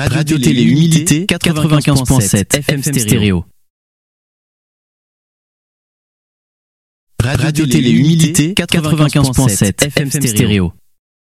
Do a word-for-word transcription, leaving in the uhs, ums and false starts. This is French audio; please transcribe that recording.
Radio Télé Humilité quatre-vingt-quinze point sept F M Stéréo. Radio Télé Humilité quatre-vingt-quinze point sept F M Stéréo.